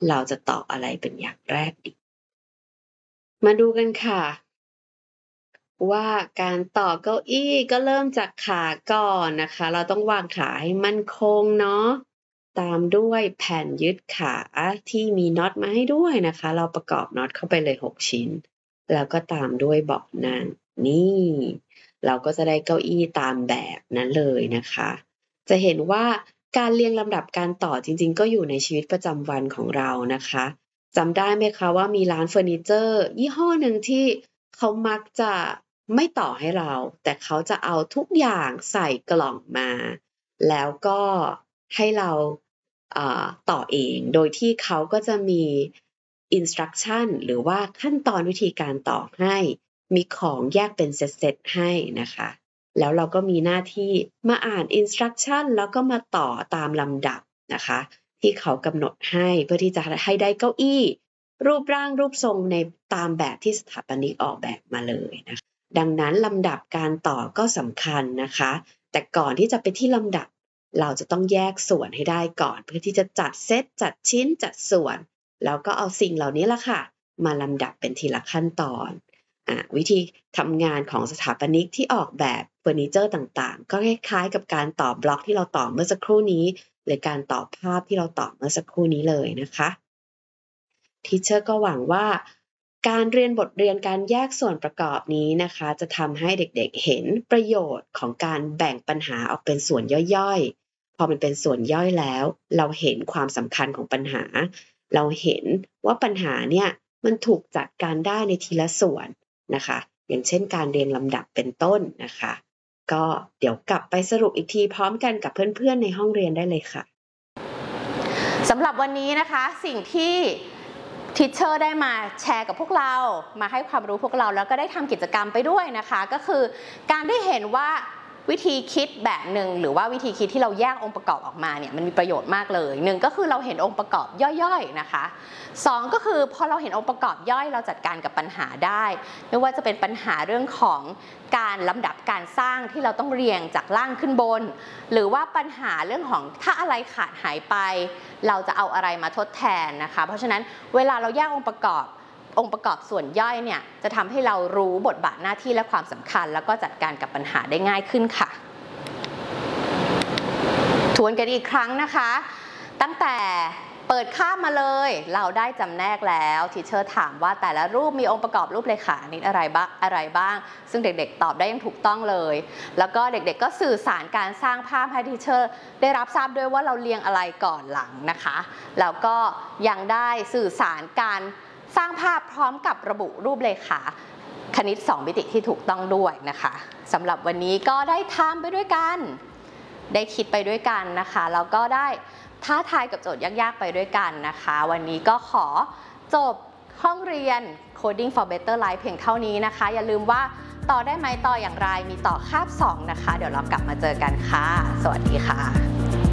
เราจะตอบอะไรเป็นอย่างแรกดีมาดูกันค่ะว่าการต่อเก้าอี้ก็เริ่มจากขาก่อนนะคะเราต้องวางขาให้มั่นคงเนาะตามด้วยแผ่นยึดขาที่มีน็อตมาให้ด้วยนะคะเราประกอบน็อตเข้าไปเลย6ชิ้นแล้วก็ตามด้วยเบาะนั่งนี่เราก็จะได้เก้าอี้ตามแบบนั้นเลยนะคะจะเห็นว่าการเรียงลำดับการต่อจริงๆก็อยู่ในชีวิตประจำวันของเรานะคะจำได้ไหมคะว่ามีร้านเฟอร์นิเจอร์ยี่ห้อหนึ่งที่เขามักจะไม่ต่อให้เราแต่เขาจะเอาทุกอย่างใส่กล่องมาแล้วก็ให้เราต่อเองโดยที่เขาก็จะมี instruction หรือว่าขั้นตอนวิธีการต่อให้มีของแยกเป็นเซตๆให้นะคะแล้วเราก็มีหน้าที่มาอ่าน instruction แล้วก็มาต่อตามลำดับนะคะที่เขากำหนดให้เพื่อที่จะให้ได้เก้าอี้รูปร่างรูปทรงในตามแบบที่สถาปนิกออกแบบมาเลยนะคะดังนั้นลำดับการต่อก็สำคัญนะคะแต่ก่อนที่จะไปที่ลำดับเราจะต้องแยกส่วนให้ได้ก่อนเพื่อที่จะจัดเซตจัดชิ้นจัดส่วนแล้วก็เอาสิ่งเหล่านี้ละค่ะมาลำดับเป็นทีละขั้นตอนวิธีทำงานของสถาปนิกที่ออกแบบเฟอร์นิเจอร์ต่างๆก็คล้ายๆกับการต่อบล็อกที่เราต่อเมื่อสักครู่นี้หรือการต่อภาพที่เราต่อเมื่อสักครู่นี้เลยนะคะทีเชอร์ก็หวังว่าการเรียนบทเรียนการแยกส่วนประกอบนี้นะคะจะทำให้เด็กๆเห็นประโยชน์ของการแบ่งปัญหาออกเป็นส่วนย่อยๆพอมันเป็นส่วนย่อยแล้วเราเห็นความสำคัญของปัญหาเราเห็นว่าปัญหาเนี่ยมันถูกจัดการได้ในทีละส่วนนะคะอย่างเช่นการเรียงลำดับเป็นต้นนะคะก็เดี๋ยวกลับไปสรุปอีกทีพร้อมกันกับเพื่อนๆในห้องเรียนได้เลยค่ะสำหรับวันนี้นะคะสิ่งที่ทิชเชอร์ได้มาแชร์กับพวกเรามาให้ความรู้พวกเราแล้วก็ได้ทำกิจกรรมไปด้วยนะคะก็คือการได้เห็นว่าวิธีคิดแบบหนึ่งหรือว่าวิธีคิดที่เราแยกองค์ประกอบออกมาเนี่ยมันมีประโยชน์มากเลยหนึ่งก็คือเราเห็นองค์ประกอบย่อยๆนะคะสองก็คือพอเราเห็นองค์ประกอบย่อยเราจัดการกับปัญหาได้ไม่ว่าจะเป็นปัญหาเรื่องของการลำดับการสร้างที่เราต้องเรียงจากล่างขึ้นบนหรือว่าปัญหาเรื่องของถ้าอะไรขาดหายไปเราจะเอาอะไรมาทดแทนนะคะเพราะฉะนั้นเวลาเราแยกองค์ประกอบส่วนย่อยเนี่ยจะทำให้เรารู้บทบาทหน้าที่และความสำคัญแล้วก็จัดการกับปัญหาได้ง่ายขึ้นค่ะทวนกันอีกครั้งนะคะตั้งแต่เปิดคาบมาเลยเราได้จำแนกแล้วทีเชอร์ถามว่าแต่ละรูปมีองค์ประกอบรูปเลขานิดอะไรบ้างซึ่งเด็กๆตอบได้อย่างถูกต้องเลยแล้วก็เด็กๆก็สื่อสารการสร้างภาพให้ทีเชอร์ได้รับทราบด้วยว่าเราเรียงอะไรก่อนหลังนะคะแล้วก็ยังได้สื่อสารการสร้างภาพพร้อมกับระบุรูปเลขาคณิต2 มิติที่ถูกต้องด้วยนะคะสำหรับวันนี้ก็ได้ทำไปด้วยกันได้คิดไปด้วยกันนะคะแล้วก็ได้ท้าทายกับโจทย์ยากๆไปด้วยกันนะคะวันนี้ก็ขอจบห้องเรียน Coding for Better Life เพียงเท่านี้นะคะอย่าลืมว่าต่อได้ไหมต่ออย่างไรมีต่อคาบ2นะคะเดี๋ยวเรากลับมาเจอกันค่ะสวัสดีค่ะ